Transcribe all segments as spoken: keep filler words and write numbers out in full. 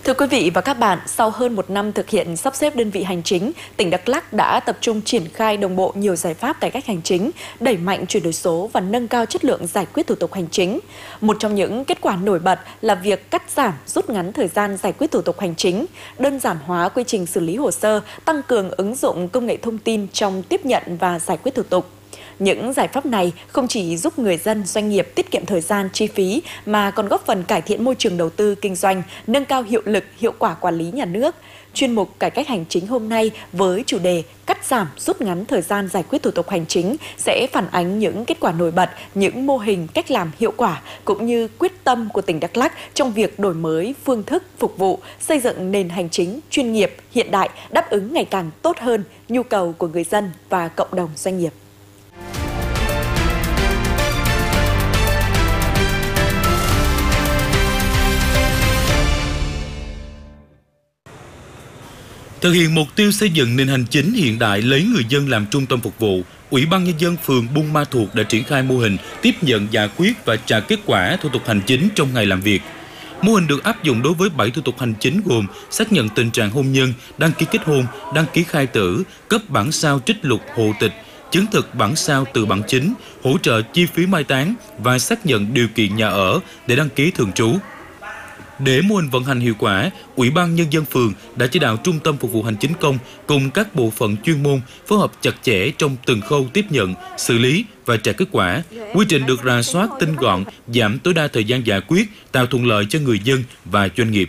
Thưa quý vị và các bạn, sau hơn một năm thực hiện sắp xếp đơn vị hành chính, tỉnh Đắk Lắk đã tập trung triển khai đồng bộ nhiều giải pháp cải cách hành chính, đẩy mạnh chuyển đổi số và nâng cao chất lượng giải quyết thủ tục hành chính. Một trong những kết quả nổi bật là việc cắt giảm, rút ngắn thời gian giải quyết thủ tục hành chính, đơn giản hóa quy trình xử lý hồ sơ, tăng cường ứng dụng công nghệ thông tin trong tiếp nhận và giải quyết thủ tục. Những giải pháp này không chỉ giúp người dân, doanh nghiệp tiết kiệm thời gian, chi phí mà còn góp phần cải thiện môi trường đầu tư kinh doanh, nâng cao hiệu lực, hiệu quả quản lý nhà nước. Chuyên mục Cải cách hành chính hôm nay với chủ đề cắt giảm, rút ngắn thời gian giải quyết thủ tục hành chính sẽ phản ánh những kết quả nổi bật, những mô hình cách làm hiệu quả cũng như quyết tâm của tỉnh Đắk Lắk trong việc đổi mới phương thức phục vụ, xây dựng nền hành chính chuyên nghiệp, hiện đại, đáp ứng ngày càng tốt hơn nhu cầu của người dân và cộng đồng doanh nghiệp. Thực hiện mục tiêu xây dựng nền hành chính hiện đại lấy người dân làm trung tâm phục vụ, Ủy ban Nhân dân phường Buôn Ma Thuột đã triển khai mô hình tiếp nhận giải quyết và trả kết quả thủ tục hành chính trong ngày làm việc. Mô hình được áp dụng đối với bảy thủ tục hành chính gồm xác nhận tình trạng hôn nhân, đăng ký kết hôn, đăng ký khai tử, cấp bản sao trích lục hộ tịch, chứng thực bản sao từ bản chính, hỗ trợ chi phí mai táng và xác nhận điều kiện nhà ở để đăng ký thường trú. Để mô hình vận hành hiệu quả, Ủy ban Nhân dân phường đã chỉ đạo Trung tâm Phục vụ Hành chính công cùng các bộ phận chuyên môn phối hợp chặt chẽ trong từng khâu tiếp nhận, xử lý và trả kết quả. Quy trình được rà soát tinh gọn, giảm tối đa thời gian giải quyết, tạo thuận lợi cho người dân và doanh nghiệp.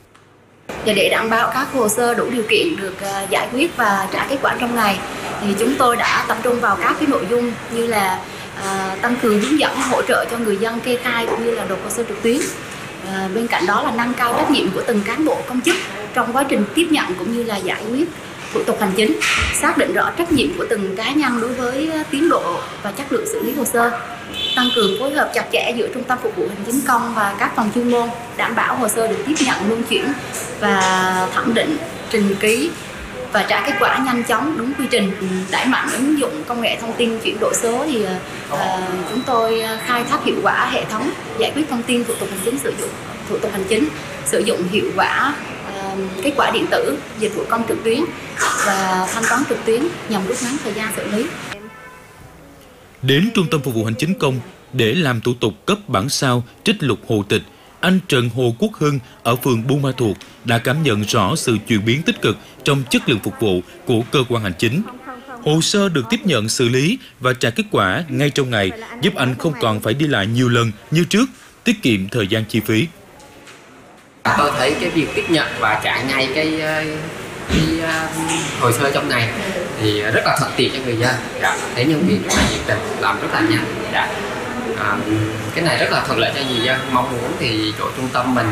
Và để đảm bảo các hồ sơ đủ điều kiện được giải quyết và trả kết quả trong ngày, thì chúng tôi đã tập trung vào các cái nội dung như là à, tăng cường hướng dẫn hỗ trợ cho người dân kê khai cũng như là nộp hồ sơ trực tuyến. À, bên cạnh đó là nâng cao trách nhiệm của từng cán bộ công chức trong quá trình tiếp nhận cũng như là giải quyết thủ tục hành chính, xác định rõ trách nhiệm của từng cá nhân đối với tiến độ và chất lượng xử lý hồ sơ, tăng cường phối hợp chặt chẽ giữa Trung tâm Phục vụ Hành chính công và các phòng chuyên môn, đảm bảo hồ sơ được tiếp nhận, luân chuyển và thẩm định, trình ký và trả kết quả nhanh chóng đúng quy trình. Đẩy mạnh ứng dụng công nghệ thông tin chuyển đổi số thì uh, chúng tôi khai thác hiệu quả hệ thống giải quyết thông tin thủ tục hành chính sử dụng thủ tục hành chính sử dụng hiệu quả uh, kết quả điện tử, dịch vụ công trực tuyến và thanh toán trực tuyến nhằm rút ngắn thời gian xử lý. Đến Trung tâm Phục vụ Hành chính công để làm thủ tục cấp bản sao trích lục hộ tịch, anh Trần Hồ Quốc Hưng ở phường Buôn Ma Thuột đã cảm nhận rõ sự chuyển biến tích cực trong chất lượng phục vụ của cơ quan hành chính. Hồ sơ được tiếp nhận, xử lý và trả kết quả ngay trong ngày, giúp anh không còn phải đi lại nhiều lần như trước, tiết kiệm thời gian chi phí. Tôi thấy cái việc tiếp nhận và trả ngay cái, cái hồ sơ trong ngày thì rất là thuận tiện cho người dân. Dạ, thấy nhân viên rất là nhiệt tình, làm rất là nhanh. Dạ. À, cái này rất là thuận lợi cho người dân. Mong muốn thì chỗ trung tâm mình